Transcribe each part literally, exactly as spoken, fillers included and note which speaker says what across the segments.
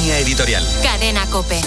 Speaker 1: Línea editorial.
Speaker 2: Cadena COPE.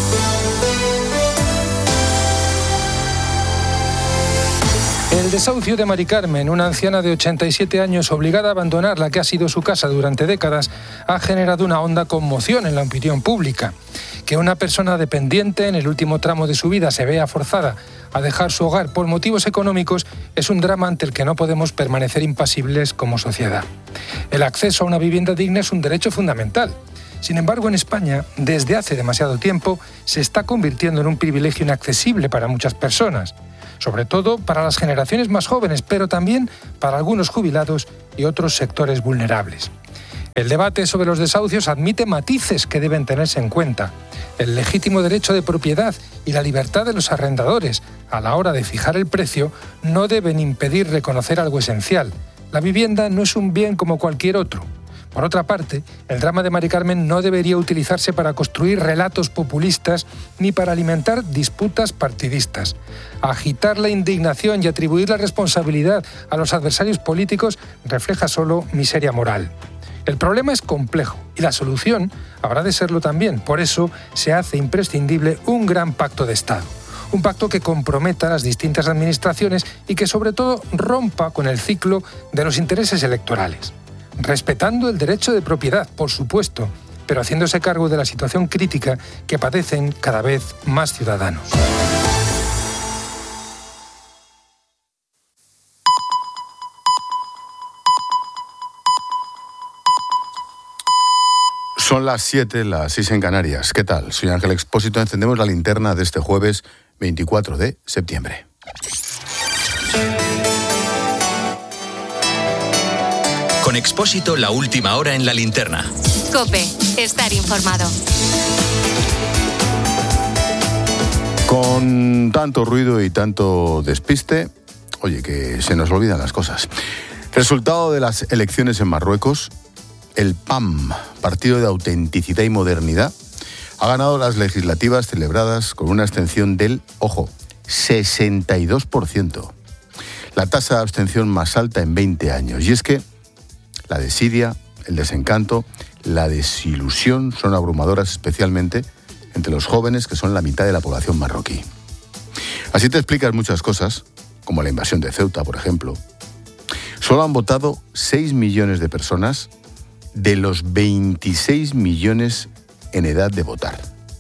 Speaker 3: El desahucio de Mari Carmen, una anciana de ochenta y siete años obligada a abandonar la que ha sido su casa durante décadas, ha generado una honda conmoción en la opinión pública. Que una persona dependiente en el último tramo de su vida se vea forzada a dejar su hogar por motivos económicos es un drama ante el que no podemos permanecer impasibles como sociedad. El acceso a una vivienda digna es un derecho fundamental. Sin embargo, en España, desde hace demasiado tiempo, se está convirtiendo en un privilegio inaccesible para muchas personas, sobre todo para las generaciones más jóvenes, pero también para algunos jubilados y otros sectores vulnerables. El debate sobre los desahucios admite matices que deben tenerse en cuenta. El legítimo derecho de propiedad y la libertad de los arrendadores a la hora de fijar el precio no deben impedir reconocer algo esencial. La vivienda no es un bien como cualquier otro. Por otra parte, el drama de Mari Carmen no debería utilizarse para construir relatos populistas ni para alimentar disputas partidistas. Agitar la indignación y atribuir la responsabilidad a los adversarios políticos refleja solo miseria moral. El problema es complejo y la solución habrá de serlo también. Por eso se hace imprescindible un gran pacto de Estado. Un pacto que comprometa a las distintas administraciones y que sobre todo rompa con el ciclo de los intereses electorales. Respetando el derecho de propiedad, por supuesto, pero haciéndose cargo de la situación crítica que padecen cada vez más ciudadanos.
Speaker 4: Son las siete, las seis en Canarias. ¿Qué tal? Soy Ángel Expósito. Encendemos la linterna de este jueves veinticuatro de septiembre.
Speaker 1: Con Expósito, la última hora en la linterna.
Speaker 2: COPE, estar informado.
Speaker 4: Con tanto ruido y tanto despiste, oye, que se nos olvidan las cosas. Resultado de las elecciones en Marruecos, el P A M, Partido de Autenticidad y Modernidad, ha ganado las legislativas celebradas con una abstención del, ojo, sesenta y dos por ciento. La tasa de abstención más alta en veinte años. Y es que la desidia, el desencanto, la desilusión son abrumadoras, especialmente entre los jóvenes, que son la mitad de la población marroquí. Así te explicas muchas cosas, como la invasión de Ceuta, por ejemplo. Solo han votado seis millones de personas de los veintiséis millones en edad de votar.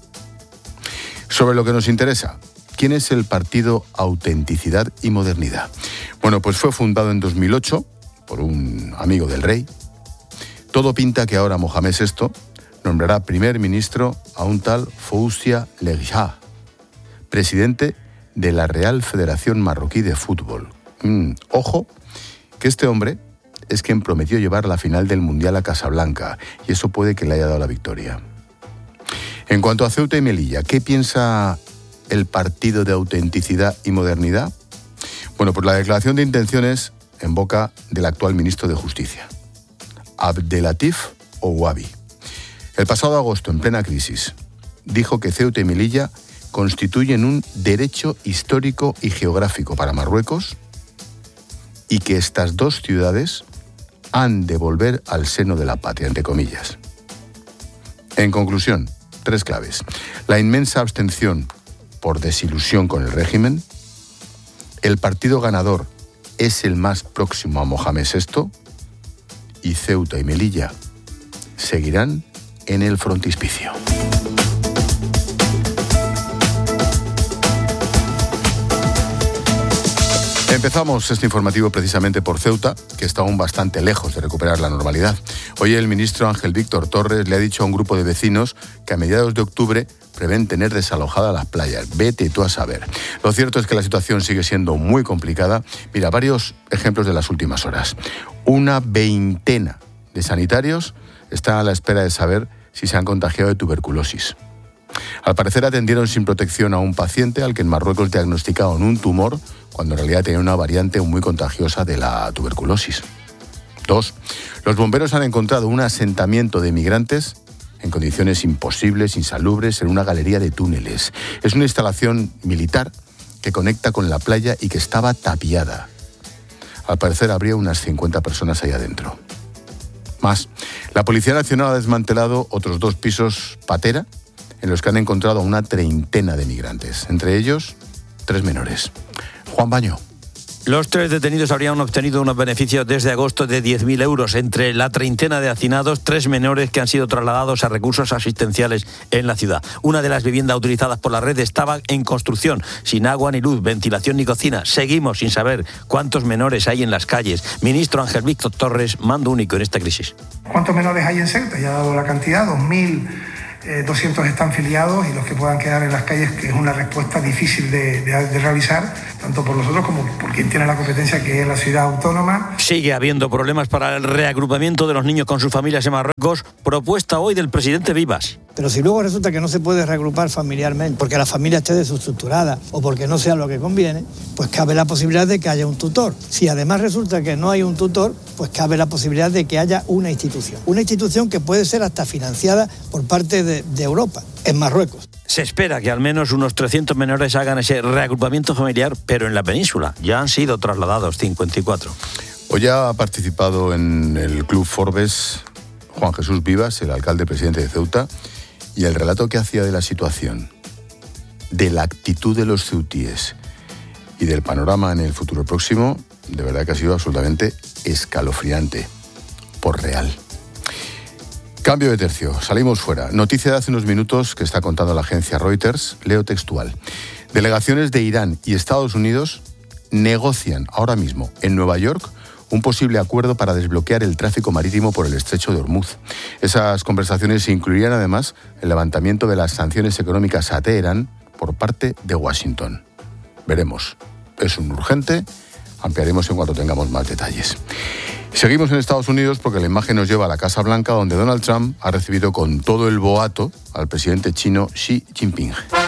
Speaker 4: Sobre lo que nos interesa, ¿quién es el Partido Autenticidad y Modernidad? Bueno, pues fue fundado en dos mil ocho por un amigo del rey. Todo pinta que ahora Mohamed sexto nombrará primer ministro a un tal Fousia Legha, presidente de la Real Federación Marroquí de Fútbol. Mm, ojo, que este hombre es quien prometió llevar la final del Mundial a Casablanca, y eso puede que le haya dado la victoria. En cuanto a Ceuta y Melilla, ¿qué piensa el Partido de Autenticidad y Modernidad? Bueno, pues la declaración de intenciones en boca del actual ministro de Justicia, Abdelatif Ouabi. El pasado agosto, en plena crisis, dijo que Ceuta y Melilla constituyen un derecho histórico y geográfico para Marruecos y que estas dos ciudades han de volver al seno de la patria, entre comillas. En conclusión, tres claves. La inmensa abstención por desilusión con el régimen, el partido ganador es el más próximo a Mohamed sexto y Ceuta y Melilla seguirán en el frontispicio. Empezamos este informativo precisamente por Ceuta, que está aún bastante lejos de recuperar la normalidad. Hoy el ministro Ángel Víctor Torres le ha dicho a un grupo de vecinos que a mediados de octubre prevén tener desalojadas las playas. Vete tú a saber. Lo cierto es que la situación sigue siendo muy complicada. Mira, varios ejemplos de las últimas horas. Una veintena de sanitarios están a la espera de saber si se han contagiado de tuberculosis. Al parecer atendieron sin protección a un paciente al que en Marruecos diagnosticaron un tumor cuando en realidad tenía una variante muy contagiosa de la tuberculosis. Dos, los bomberos han encontrado un asentamiento de migrantes en condiciones imposibles, insalubres, en una galería de túneles. Es una instalación militar que conecta con la playa y que estaba tapiada. Al parecer habría unas cincuenta personas ahí adentro. Más, La Policía Nacional ha desmantelado otros dos pisos patera en los que han encontrado a una treintena de migrantes, entre ellos tres menores. Juan Baño.
Speaker 5: Los tres detenidos habrían obtenido unos beneficios desde agosto de diez mil euros. Entre la treintena de hacinados, tres menores que han sido trasladados a recursos asistenciales en la ciudad. Una de las viviendas utilizadas por la red estaba en construcción, sin agua ni luz, ventilación ni cocina. Seguimos sin saber cuántos menores hay en las calles. Ministro Ángel Víctor Torres, mando único en esta crisis.
Speaker 6: ¿Cuántos menores hay en Ceuta? Ya ha dado la cantidad, dos mil doscientos están filiados y los que puedan quedar en las calles, que es una respuesta difícil de, de, de realizar, tanto por nosotros como por quien tiene la competencia, que es la ciudad autónoma.
Speaker 5: Sigue habiendo problemas para el reagrupamiento de los niños con sus familias en Marruecos. Propuesta hoy del presidente Vivas.
Speaker 7: Pero si luego resulta que no se puede reagrupar familiarmente porque la familia esté desestructurada o porque no sea lo que conviene, pues cabe la posibilidad de que haya un tutor. Si además resulta que no hay un tutor, pues cabe la posibilidad de que haya una institución. Una institución que puede ser hasta financiada por parte de, de Europa, en Marruecos.
Speaker 5: Se espera que al menos unos trescientos menores hagan ese reagrupamiento familiar, pero en la península. Ya han sido trasladados cincuenta y cuatro.
Speaker 4: Hoy ha participado en el Club Forbes Juan Jesús Vivas, el alcalde presidente de Ceuta, y el relato que hacía de la situación, de la actitud de los ceutíes y del panorama en el futuro próximo, de verdad que ha sido absolutamente escalofriante, por real. Cambio de tercio, salimos fuera. Noticia de hace unos minutos que está contando la agencia Reuters, leo textual. Delegaciones de Irán y Estados Unidos negocian ahora mismo en Nueva York un posible acuerdo para desbloquear el tráfico marítimo por el estrecho de Hormuz. Esas conversaciones incluirían además el levantamiento de las sanciones económicas a Teherán por parte de Washington. Veremos. Es un urgente. Ampliaremos en cuanto tengamos más detalles. Seguimos en Estados Unidos porque la imagen nos lleva a la Casa Blanca, donde Donald Trump ha recibido con todo el boato al presidente chino Xi Jinping.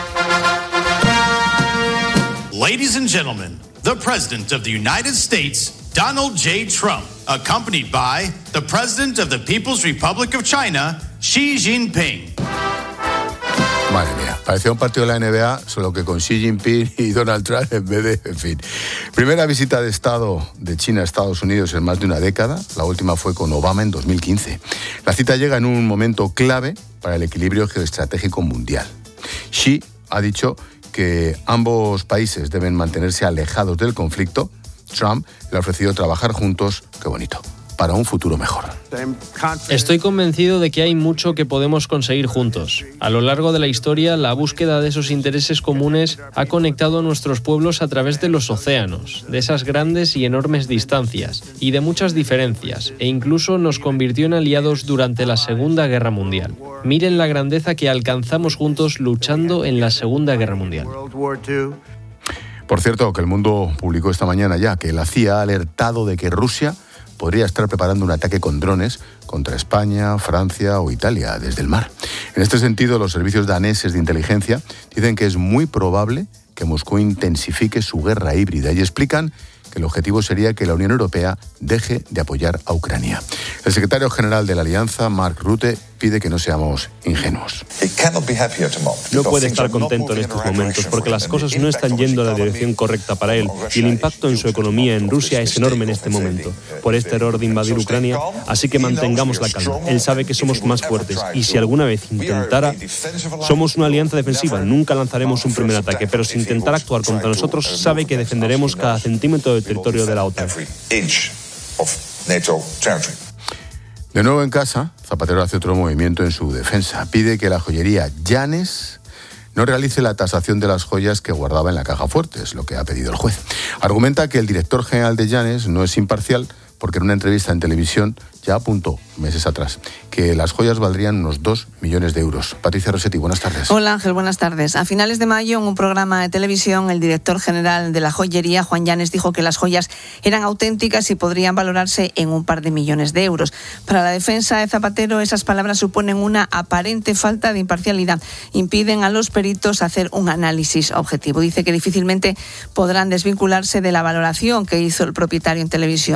Speaker 8: Ladies and gentlemen, the President of the United States, Donald J. Trump, accompanied by the President of the People's Republic of China, Xi Jinping.
Speaker 4: Madre mía, parecía un partido de la N B A, solo que con Xi Jinping y Donald Trump en vez de, en fin. Primera visita de Estado de China a Estados Unidos en más de una década, la última fue con Obama en dos mil quince. La cita llega en un momento clave para el equilibrio geoestratégico mundial. Xi ha dicho que ambos países deben mantenerse alejados del conflicto. Trump le ha ofrecido trabajar juntos, qué bonito, para un futuro mejor.
Speaker 9: Estoy convencido de que hay mucho que podemos conseguir juntos. A lo largo de la historia, la búsqueda de esos intereses comunes ha conectado a nuestros pueblos a través de los océanos, de esas grandes y enormes distancias, y de muchas diferencias, e incluso nos convirtió en aliados durante la Segunda Guerra Mundial. Miren la grandeza que alcanzamos juntos luchando en la Segunda Guerra Mundial.
Speaker 4: Por cierto, que El Mundo publicó esta mañana ya que la C I A ha alertado de que Rusia podría estar preparando un ataque con drones contra España, Francia o Italia desde el mar. En este sentido, los servicios daneses de inteligencia dicen que es muy probable que Moscú intensifique su guerra híbrida y explican que el objetivo sería que la Unión Europea deje de apoyar a Ucrania. El secretario general de la Alianza, Mark Rutte, pide que no seamos ingenuos.
Speaker 10: No puede estar contento en estos momentos porque las cosas no están yendo a la dirección correcta para él y el impacto en su economía en Rusia es enorme en este momento por este error de invadir Ucrania, así que mantengamos la calma. Él sabe que somos más fuertes y si alguna vez intentara, somos una alianza defensiva, nunca lanzaremos un primer ataque, pero si intentara actuar contra nosotros, sabe que defenderemos cada centímetro del territorio de la OTAN.
Speaker 4: De nuevo en casa, Zapatero hace otro movimiento en su defensa. Pide que la joyería Llanes no realice la tasación de las joyas que guardaba en la caja fuerte, es lo que ha pedido el juez. Argumenta que el director general de Llanes no es imparcial porque en una entrevista en televisión ya apuntó, meses atrás, que las joyas valdrían unos dos millones de euros. Patricia Rossetti, buenas tardes.
Speaker 11: Hola Ángel, buenas tardes. A finales de mayo, en un programa de televisión, el director general de la joyería, Juan Llanes, dijo que las joyas eran auténticas y podrían valorarse en un par de millones de euros. Para la defensa de Zapatero, esas palabras suponen una aparente falta de imparcialidad. Impiden a los peritos hacer un análisis objetivo. Dice que difícilmente podrán desvincularse de la valoración que hizo el propietario en televisión. Y dado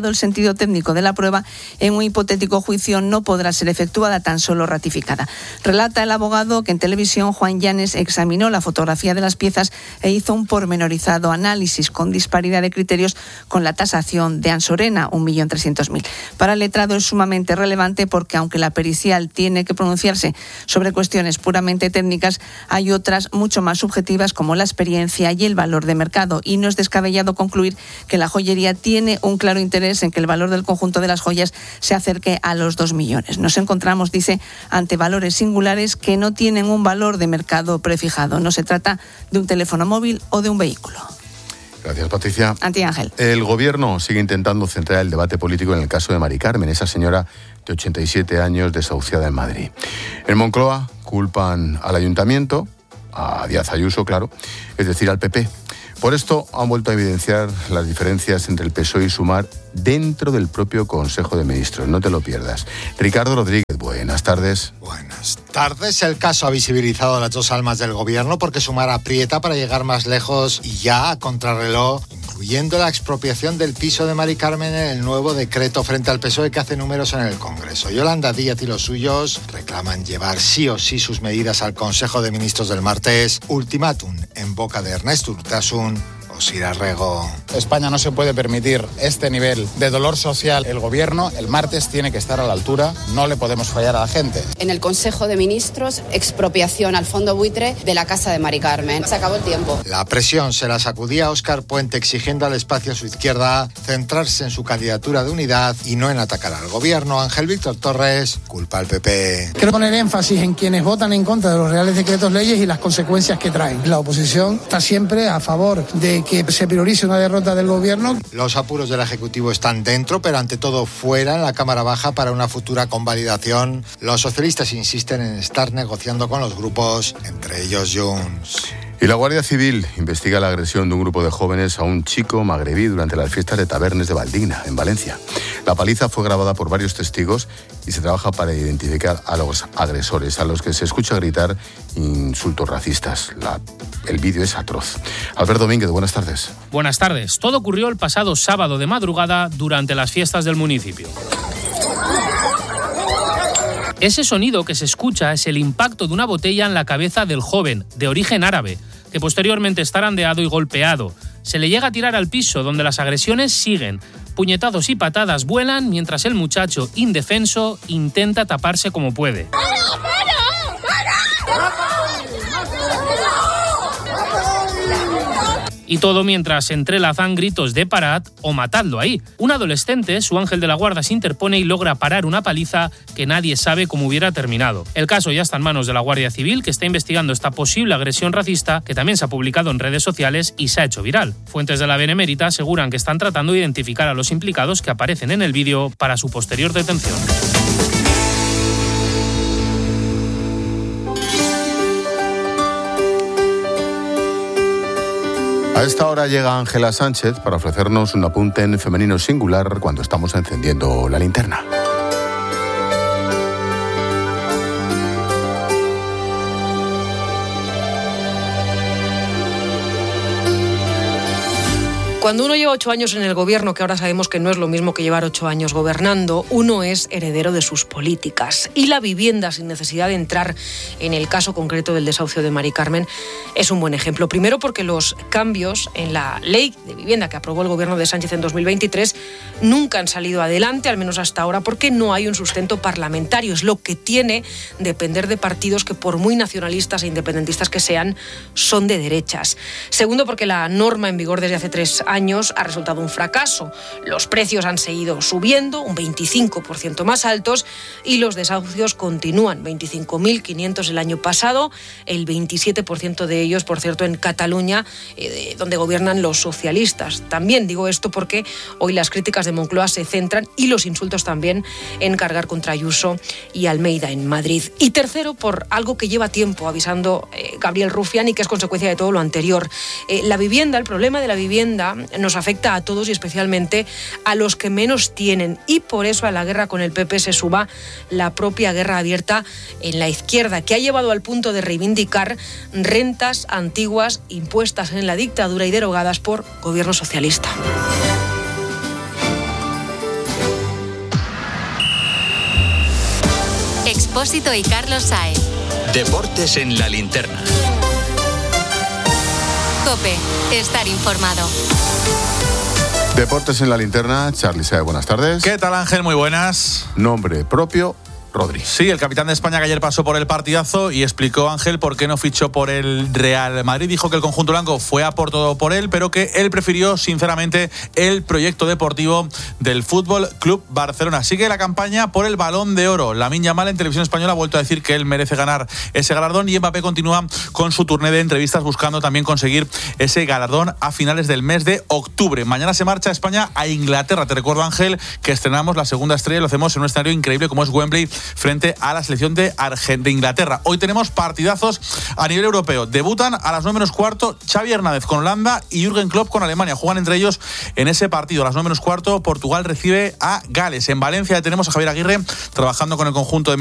Speaker 11: dado el sentido técnico de la prueba, en un hipotético juicio no podrá ser efectuada, tan solo ratificada. Relata el abogado que en televisión Juan Llanes examinó la fotografía de las piezas e hizo un pormenorizado análisis con disparidad de criterios con la tasación de Ansorena, un millón trescientos mil. Para el letrado es sumamente relevante porque, aunque la pericial tiene que pronunciarse sobre cuestiones puramente técnicas, hay otras mucho más subjetivas como la experiencia y el valor de mercado, y no es descabellado concluir que la joyería tiene un claro interés en que el valor del conjunto de las joyas se acerque a los dos millones. Nos encontramos, dice, ante valores singulares que no tienen un valor de mercado prefijado. No se trata de un teléfono móvil o de un vehículo.
Speaker 4: Gracias, Patricia.
Speaker 11: A ti, Ángel.
Speaker 4: El Gobierno sigue intentando centrar el debate político en el caso de Mari Carmen, esa señora de ochenta y siete años desahuciada en Madrid. En Moncloa culpan al Ayuntamiento, a Díaz Ayuso, claro, es decir, al P P. Por esto han vuelto a evidenciar las diferencias entre el P S O E y Sumar dentro del propio Consejo de Ministros. No te lo pierdas. Ricardo Rodríguez, buenas tardes.
Speaker 12: Buenas tardes. El caso ha visibilizado las dos almas del gobierno porque Sumar aprieta para llegar más lejos y ya a contrarreloj, incluyendo la expropiación del piso de Mari Carmen en el nuevo decreto frente al P S O E que hace números en el Congreso. Yolanda Díaz y los suyos reclaman llevar sí o sí sus medidas al Consejo de Ministros del martes. Ultimátum en boca de Ernest Urtasun. Osira Rego.
Speaker 13: España no se puede permitir este nivel de dolor social. El gobierno el martes tiene que estar a la altura, no le podemos fallar a la gente.
Speaker 14: En el Consejo de Ministros, expropiación al fondo buitre de la casa de Mari Carmen. Se acabó el tiempo.
Speaker 12: La presión se la sacudía a Óscar Puente exigiendo al espacio a su izquierda centrarse en su candidatura de unidad y no en atacar al gobierno. Ángel Víctor Torres culpa al P P.
Speaker 15: Quiero poner énfasis en quienes votan en contra de los reales decretos leyes y las consecuencias que traen. La oposición está siempre a favor de que se priorice una derrota del gobierno.
Speaker 12: Los apuros del Ejecutivo están dentro, pero ante todo fuera, en la Cámara Baja, para una futura convalidación. Los socialistas insisten en estar negociando con los grupos, entre ellos Junts.
Speaker 4: Y la Guardia Civil investiga la agresión de un grupo de jóvenes a un chico magrebí durante las fiestas de Tabernes de Valdigna, en Valencia. La paliza fue grabada por varios testigos y se trabaja para identificar a los agresores, a los que se escucha gritar insultos racistas. La, el vídeo es atroz. Alberto Domínguez, buenas tardes.
Speaker 16: Buenas tardes. Todo ocurrió el pasado sábado de madrugada durante las fiestas del municipio. Ese sonido que se escucha es el impacto de una botella en la cabeza del joven, de origen árabe, que posteriormente está arandeado y golpeado. Se le llega a tirar al piso, donde las agresiones siguen. Puñetazos y patadas vuelan mientras el muchacho, indefenso, intenta taparse como puede. ¡Para, para, para! Y todo mientras se entrelazan gritos de parad o matadlo ahí. Un adolescente, su ángel de la guarda, se interpone y logra parar una paliza que nadie sabe cómo hubiera terminado. El caso ya está en manos de la Guardia Civil, que está investigando esta posible agresión racista, que también se ha publicado en redes sociales y se ha hecho viral. Fuentes de la Benemérita aseguran que están tratando de identificar a los implicados que aparecen en el vídeo para su posterior detención.
Speaker 4: A esta hora llega Ángela Sánchez para ofrecernos un apunte en femenino singular cuando estamos encendiendo la linterna.
Speaker 17: Cuando uno lleva ocho años en el gobierno, que ahora sabemos que no es lo mismo que llevar ocho años gobernando, uno es heredero de sus políticas. Y la vivienda, sin necesidad de entrar en el caso concreto del desahucio de Mari Carmen, es un buen ejemplo. Primero porque los cambios en la ley de vivienda que aprobó el gobierno de Sánchez en dos mil veintitrés nunca han salido adelante, al menos hasta ahora, porque no hay un sustento parlamentario. Es lo que tiene depender de partidos que, por muy nacionalistas e independentistas que sean, son de derechas. Segundo porque la norma en vigor desde hace tres años años ha resultado un fracaso. Los precios han seguido subiendo, un veinticinco por ciento más altos, y los desahucios continúan, veinticinco mil quinientos el año pasado, el veintisiete por ciento de ellos, por cierto, en Cataluña, eh, donde gobiernan los socialistas. También digo esto porque hoy las críticas de Moncloa se centran, y los insultos también, en cargar contra Ayuso y Almeida en Madrid. Y tercero, por algo que lleva tiempo avisando eh, Gabriel Rufián y que es consecuencia de todo lo anterior. Eh, la vivienda, el problema de la vivienda nos afecta a todos y especialmente a los que menos tienen, y por eso a la guerra con el P P se suma la propia guerra abierta en la izquierda, que ha llevado al punto de reivindicar rentas antiguas impuestas en la dictadura y derogadas por gobierno socialista.
Speaker 2: Expósito y Carlos Saez.
Speaker 1: Deportes en la linterna.
Speaker 2: COPE. Estar informado.
Speaker 4: Deportes en la linterna. Charly Saez, buenas tardes.
Speaker 18: ¿Qué tal, Ángel? Muy buenas.
Speaker 4: Nombre propio, Rodri.
Speaker 18: Sí, el capitán de España que ayer pasó por el partidazo y explicó, Ángel, por qué no fichó por el Real Madrid. Dijo que el conjunto blanco fue a por todo por él, pero que él prefirió, sinceramente, el proyecto deportivo del Fútbol Club Barcelona. Sigue la campaña por el Balón de Oro. Lamine Yamal en Televisión Española ha vuelto a decir que él merece ganar ese galardón y Mbappé continúa con su turné de entrevistas buscando también conseguir ese galardón a finales del mes de octubre. Mañana se marcha España a Inglaterra. Te recuerdo, Ángel, que estrenamos la segunda estrella y lo hacemos en un escenario increíble como es Wembley, frente a la selección de, Argen- de Inglaterra. Hoy tenemos partidazos a nivel europeo. Debutan a las nueve menos cuarto Xavi Hernández con Holanda y Jürgen Klopp con Alemania. Juegan entre ellos en ese partido. A las nueve menos cuarto Portugal recibe a Gales. En Valencia tenemos a Javier Aguirre trabajando con el conjunto de